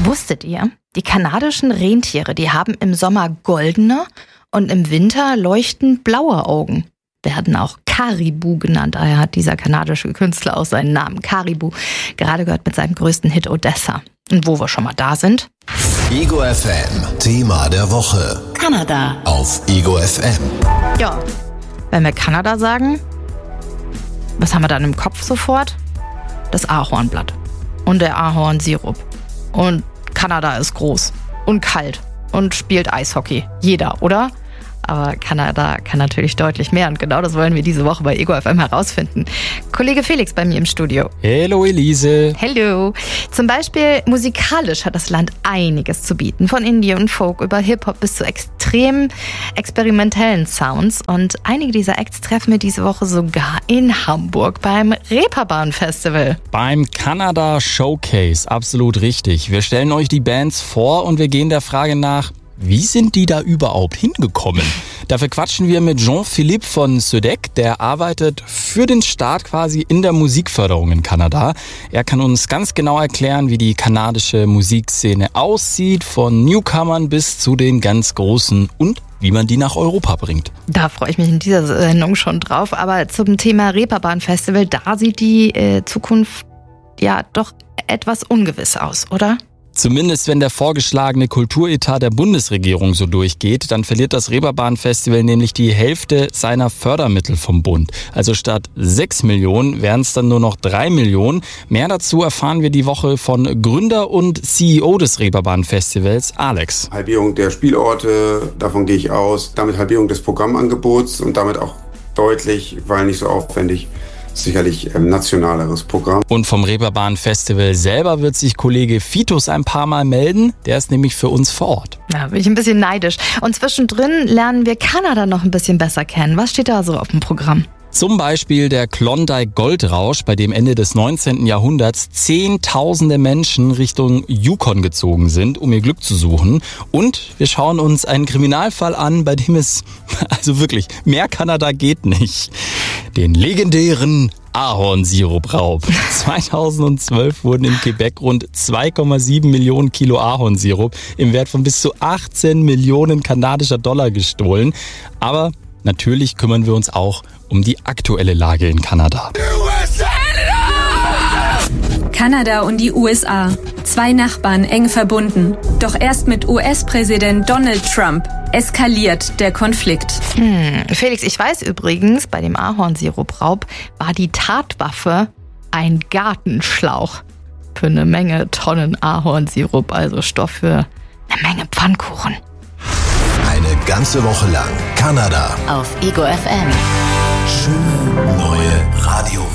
Wusstet ihr, die kanadischen Rentiere, die haben im Sommer goldene und im Winter leuchtend blaue Augen. Werden auch Caribou genannt. Daher hat dieser kanadische Künstler auch seinen Namen Caribou gerade gehört mit seinem größten Hit Odessa. Und wo wir schon mal da sind. Ego FM, Thema der Woche. Kanada. Auf Ego FM. Ja, wenn wir Kanada sagen, was haben wir dann im Kopf sofort? Das Ahornblatt und der Ahornsirup. Und Kanada ist groß und kalt und spielt Eishockey. Jeder, oder? Aber Kanada kann natürlich deutlich mehr und genau das wollen wir diese Woche bei Ego FM herausfinden. Kollege Felix bei mir im Studio. Hallo Elise. Hallo. Zum Beispiel musikalisch hat das Land einiges zu bieten. Von Indie und Folk über Hip-Hop bis zu extrem experimentellen Sounds. Und einige dieser Acts treffen wir diese Woche sogar in Hamburg beim Reeperbahn Festival. Beim Kanada Showcase, absolut richtig. Wir stellen euch die Bands vor und wir gehen der Frage nach, wie sind die da überhaupt hingekommen? Dafür quatschen wir mit Jean-Philippe von Södec, der arbeitet für den Staat quasi in der Musikförderung in Kanada. Er kann uns ganz genau erklären, wie die kanadische Musikszene aussieht, von Newcomern bis zu den ganz Großen und wie man die nach Europa bringt. Da freue ich mich in dieser Sendung schon drauf. Aber zum Thema Reeperbahn Festival, da sieht die Zukunft ja doch etwas ungewiss aus, oder? Zumindest wenn der vorgeschlagene Kulturetat der Bundesregierung so durchgeht, dann verliert das Reeperbahn-Festival nämlich die Hälfte seiner Fördermittel vom Bund. Also statt 6 Millionen wären es dann nur noch 3 Millionen. Mehr dazu erfahren wir die Woche von Gründer und CEO des Reeperbahn-Festivals, Alex. Halbierung der Spielorte, davon gehe ich aus. Damit Halbierung des Programmangebots und damit auch deutlich, weil nicht so aufwendig, sicherlich nationaleres Programm. Und vom Reeperbahn Festival selber wird sich Kollege Fitus ein paar Mal melden. Der ist nämlich für uns vor Ort. Ja, bin ich ein bisschen neidisch. Und zwischendrin lernen wir Kanada noch ein bisschen besser kennen. Was steht da so auf dem Programm? Zum Beispiel der Klondike Goldrausch, bei dem Ende des 19. Jahrhunderts Zehntausende Menschen Richtung Yukon gezogen sind, um ihr Glück zu suchen. Und wir schauen uns einen Kriminalfall an, bei dem es, also wirklich, mehr Kanada geht nicht. Den legendären Ahornsirupraub. 2012 wurden in Quebec rund 2,7 Millionen Kilo Ahornsirup im Wert von bis zu 18 Millionen kanadischer Dollar gestohlen. Aber natürlich kümmern wir uns auch um die aktuelle Lage in Kanada. Kanada und die USA. Zwei Nachbarn eng verbunden. Doch erst mit US-Präsident Donald Trump eskaliert der Konflikt. Felix, ich weiß übrigens, bei dem Ahornsirupraub war die Tatwaffe ein Gartenschlauch. Für eine Menge Tonnen Ahornsirup, also Stoff für eine Menge Pfannkuchen. Eine ganze Woche lang Kanada. Auf Ego FM. Schöne neue Radiowelt.